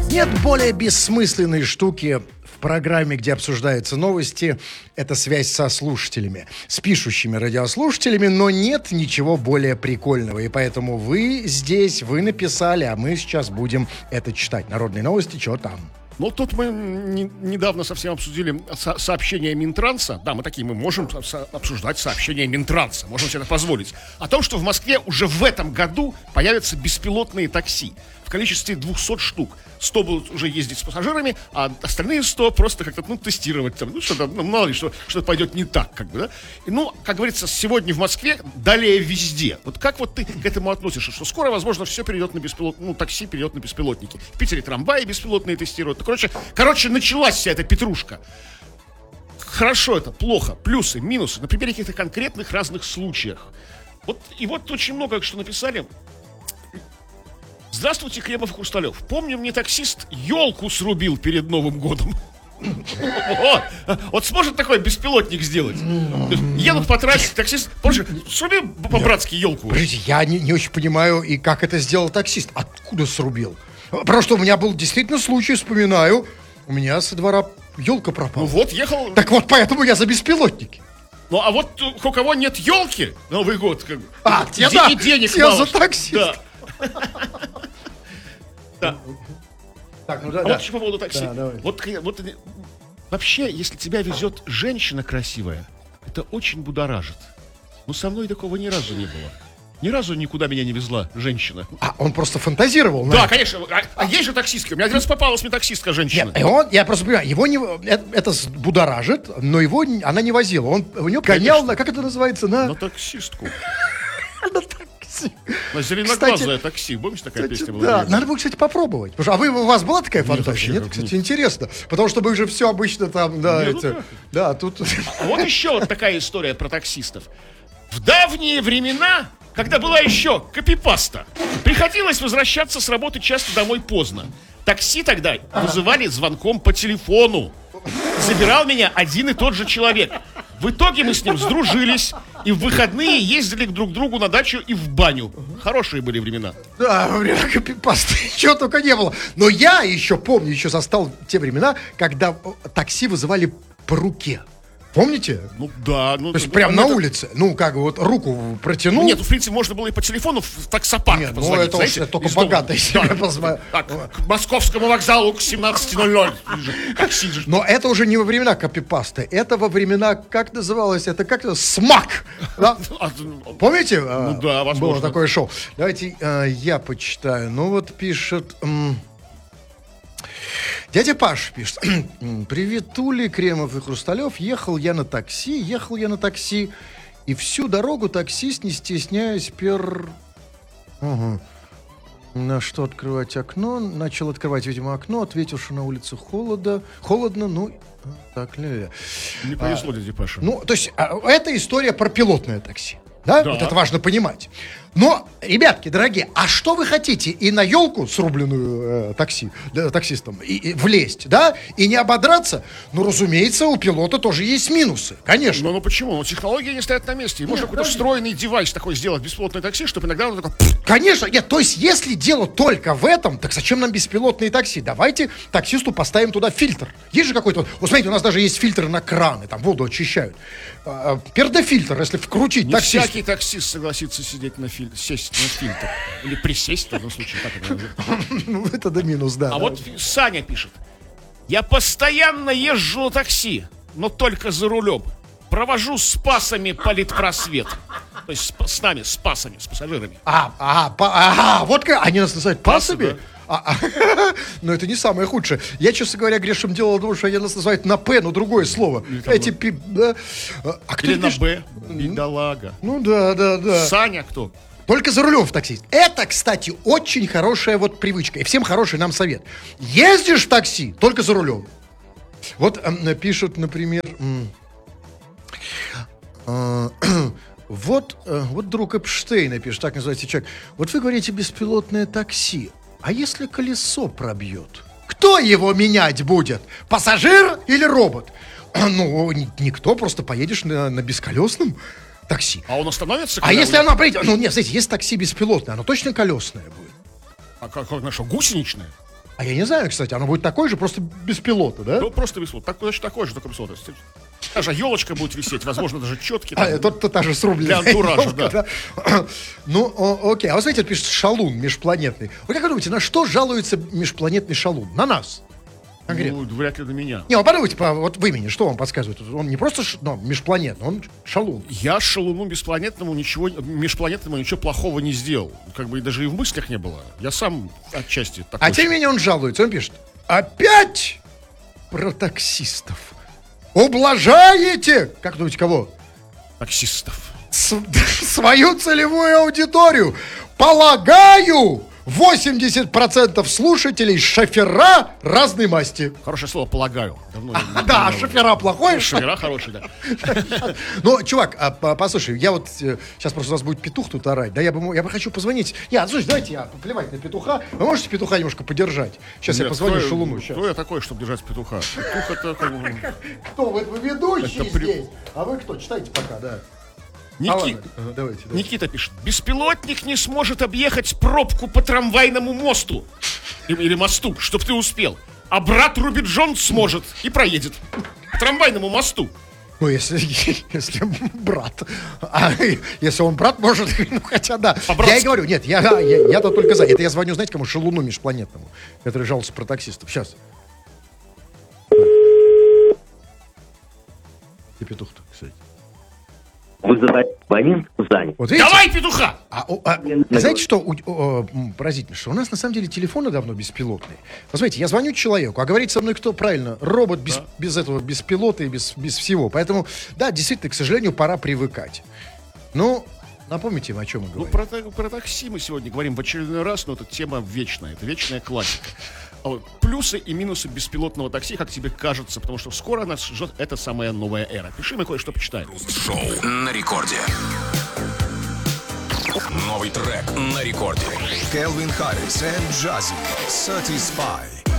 Нет более бессмысленной штуки в программе, где обсуждаются новости. Это связь со слушателями, с пишущими радиослушателями, но нет ничего более прикольного. И поэтому вы здесь, вы написали, а мы сейчас будем это читать. Народные новости, что там? Ну, тут мы недавно совсем обсудили сообщение Минтранса. Да, мы можем обсуждать сообщение Минтранса, можем себе это позволить. О том, что в Москве уже в этом году появятся беспилотные такси в количестве 200 штук. 100 будут уже ездить с пассажирами, а остальные 100 просто как-то, тестировать там, что-то, мало ли, что пойдет не так, да. И, как говорится, сегодня в Москве, далее везде. Вот как вот ты к этому относишься, что скоро, возможно, все перейдет на такси перейдет на беспилотники. В Питере трамваи беспилотные тестируют. Короче, началась вся эта петрушка. Хорошо это, плохо, плюсы, минусы, на примере каких-то конкретных разных случаях. Вот очень много что написали. Здравствуйте, Кремов и Хрусталев. Помню, мне таксист елку срубил перед Новым годом. Вот сможет такой беспилотник сделать? Едут по трассе, таксист, срубил по-братски елку. Подождите, я не очень понимаю, и как это сделал таксист. Откуда срубил? Потому что у меня был действительно случай, вспоминаю. У меня со двора елка пропала. Ехал. Так вот, поэтому я за беспилотники. А вот у кого нет елки, Новый год, и денег я мало. За таксист. Да. Да. Так, вот еще по поводу такси. Да, вообще, если тебя везет женщина красивая, это очень будоражит. Но со мной такого ни разу не было. Ни разу никуда меня не везла женщина. А он просто фантазировал? Да, конечно. А есть же таксистки. У меня один раз попалась мне таксистка женщина. Нет, я просто понимаю, его это будоражит, но она не возила. Он у нее гонял как это называется? На таксистку. На такси. На зеленоглазое такси. Помнишь, такая песня была? Да, надо было, кстати, попробовать. Потому что, у вас была такая фантазия? Нет, кстати, интересно. Потому что мы же все обычно там, тут... А вот еще такая история про таксистов. В давние времена, когда была еще копипаста, приходилось возвращаться с работы часто домой поздно. Такси тогда вызывали звонком по телефону. Забирал меня один и тот же человек. В итоге мы с ним сдружились и в выходные ездили друг к другу на дачу и в баню. Хорошие были времена. Да, во время копипасты чего только не было. Но я еще помню, застал те времена, когда такси вызывали по руке. Помните? Да. То есть прямо на улице. Руку протянул. Нет, в принципе, можно было и по телефону в таксопарк позвонить. Это только богатый себе позвонил. К Московскому вокзалу к 17:00. Но это уже не во времена копипасты. Это во времена, как называлось, это как-то СМАК. Да? Помните? Да, возможно. Было такое шоу. Давайте я почитаю. Пишет... Дядя Паш пишет. Привет, Тули, Кремов и Хрусталев. Ехал я на такси. И всю дорогу таксист, не стесняясь, на что открывать окно. Начал открывать, видимо, окно. Ответил, что на улице холодно. Так ли? Не повезло дяде Паше. То есть, это история про пилотное такси. Да? Вот это важно понимать. Но, ребятки, дорогие, а что вы хотите? И на елку, срубленную таксистом, и влезть, да? И не ободраться? Разумеется, у пилота тоже есть минусы, конечно. Ну почему? Технологии не стоят на месте. И можно какой-то встроенный девайс такой сделать, беспилотное такси, чтобы иногда он такой... Конечно, то есть, если дело только в этом, так зачем нам беспилотные такси? Давайте таксисту поставим туда фильтр. Есть же какой-то... смотрите, у нас даже есть фильтры на краны, там воду очищают. Пердофильтр, если вкрутить таксист. Не всякий таксист согласится сесть на фильтр. Или присесть, в этом случае. Это да минус, да. Вот Саня пишет. Я постоянно езжу на такси, но только за рулем. Провожу с пасами политпросвет. То есть с нами, с пасами, с пассажирами. Вот как они нас называют пасами? Но это не самое худшее. Я, честно говоря, грешным делом думаю, что они нас называют на П, но другое слово. Или на Б. Бедолага. Да. Саня кто? Только за рулем в такси. Это, кстати, очень хорошая привычка. И всем хороший нам совет. Ездишь в такси, только за рулем. Пишут, например... Вот друг Эпштейна пишет, так называется человек. Вот вы говорите беспилотное такси. А если колесо пробьет? Кто его менять будет? Пассажир или робот? Никто, просто поедешь на бесколесном такси. А он остановится? А если оно придет? Нет, смотрите, есть такси беспилотное, оно точно колесное будет. А как наше, гусеничное? А я не знаю, кстати, оно будет такое же, просто без пилота, да? Ну, просто без пилота. Значит, такое же, только без пилота. Даже елочка будет висеть, возможно, даже четки. Это та же срубленная для антуража, елка, да. Ну, окей. А вы знаете, пишет шалун межпланетный. Вы как думаете, на что жалуется межпланетный шалун? На нас. Ну, вряд ли на меня. Не, подумайте, вот в имени, что вам подсказывает? Он не просто межпланетный, он шалун. Я шалуну межпланетному ничего плохого не сделал. Как бы даже и в мыслях не было. Я сам отчасти такой. А тем не менее он жалуется, он пишет: опять про таксистов. Ублажаете, как думаете, кого? Таксистов. Свою целевую аудиторию. Полагаю, 80% слушателей шофера разной масти. Хорошее слово «полагаю». Да, шофера плохое. Шофера хорошие, да. Ну, чувак, послушай, я вот сейчас просто у нас будет петух тут орать. Да, я бы хочу позвонить. Слушай, давайте я плевать на петуха. Вы можете петуха немножко подержать? Сейчас я позвоню шалуну. Кто я такой, чтобы держать петуха? Петух это как бы... Кто? Вы ведущий здесь. А вы кто? Читайте пока, да. Давайте. Никита пишет: беспилотник не сможет объехать пробку по трамвайному мосту или мосту, чтоб ты успел. А брат Руби Джонс сможет и проедет по трамвайному мосту. Ну, если брат. А если он брат, может, ну, хотя да. Я и говорю, нет, я-то только за. Это я звоню, знаете, кому? Шалуну межпланетному, который жаловался про таксистов. Сейчас. Ты петух-то, кстати. Вызывать абонент занят. Вот давай петуха! Знаете, что поразительно? Что у нас на самом деле телефоны давно беспилотные. Посмотрите, я звоню человеку, а говорит со мной кто правильно? Робот без этого, без пилота и без всего. Поэтому, да, действительно, к сожалению, пора привыкать. Ну, напомните, о чем мы говорим. Ну, про такси мы сегодня говорим в очередной раз, но эта тема вечная. Это вечная классика. Плюсы и минусы беспилотного такси, как тебе кажется, потому что скоро нас ждет эта самая новая эра. Пиши, мы кое-что почитаем. Шоу на рекорде. Новый трек на рекорде. Calvin Harris and Jazzy Satisfy.